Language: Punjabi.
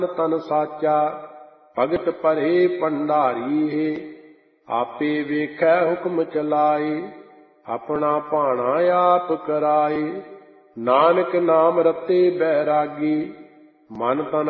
ਤਨ ਸਾਚਾ ਭਗਤ ਭਰੇ ਭੰਡਾਰੀ ਹੈ। ਆਪੇ ਵੇਖੈ ਹੁਕਮ ਚਲਾਏ ਆਪਣਾ ਭਾਣਾ ਆਪ ਕਰਾਏ। ਨਾਨਕ ਨਾਮ ਰਤੇ ਬੈਰਾਗੀ ਮਨ ਤਨ